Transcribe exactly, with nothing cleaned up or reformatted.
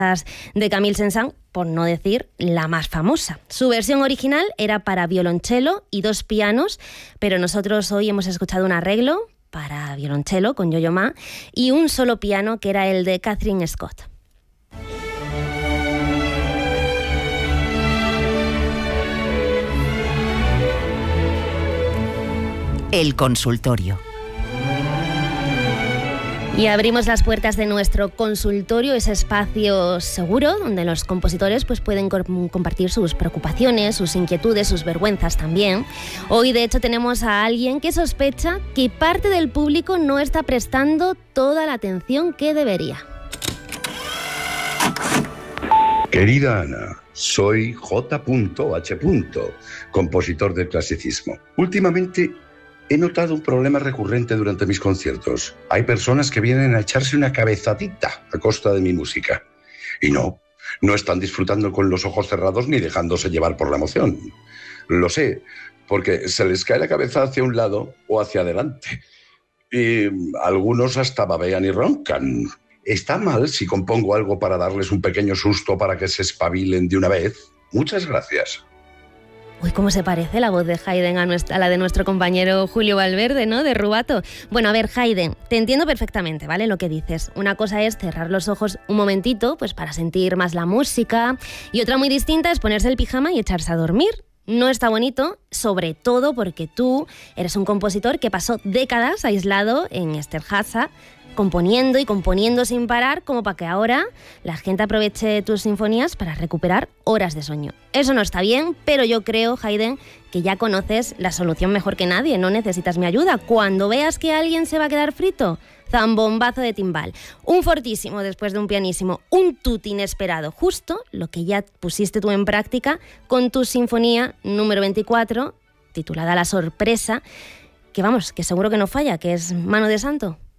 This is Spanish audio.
de Camille Saint-Saëns, por no decir la más famosa. Su versión original era para violonchelo y dos pianos, pero nosotros hoy hemos escuchado un arreglo para violonchelo con Yo-Yo Ma y un solo piano, que era el de Catherine Scott. El consultorio. Y abrimos las puertas de nuestro consultorio, ese espacio seguro donde los compositores pues, pueden compartir sus preocupaciones, sus inquietudes, sus vergüenzas también. Hoy, de hecho, tenemos a alguien que sospecha que parte del público no está prestando toda la atención que debería. Querida Ana, soy J H, compositor del clasicismo. Últimamente he notado un problema recurrente durante mis conciertos. Hay personas que vienen a echarse una cabezadita a costa de mi música. Y no, no están disfrutando con los ojos cerrados ni dejándose llevar por la emoción. Lo sé, porque se les cae la cabeza hacia un lado o hacia adelante. Y algunos hasta babean y roncan. ¿Está mal si compongo algo para darles un pequeño susto para que se espabilen de una vez? Muchas gracias. Uy, cómo se parece la voz de Haydn a, nuestra, a la de nuestro compañero Julio Valverde, ¿no? De Rubato. Bueno, a ver, Haydn, te entiendo perfectamente, ¿vale? Lo que dices. Una cosa es cerrar los ojos un momentito, pues para sentir más la música, y otra muy distinta es ponerse el pijama y echarse a dormir. No está bonito, sobre todo porque tú eres un compositor que pasó décadas aislado en Esterháza, componiendo y componiendo sin parar, como para que ahora la gente aproveche tus sinfonías para recuperar horas de sueño. Eso no está bien, pero yo creo, Haydn, que ya conoces la solución mejor que nadie, no necesitas mi ayuda. Cuando veas que alguien se va a quedar frito, zambombazo de timbal, un fortísimo después de un pianísimo, un tutti inesperado, justo lo que ya pusiste tú en práctica con tu sinfonía número veinticuatro, titulada La Sorpresa, que vamos, que seguro que no falla, que es Mano de Santo.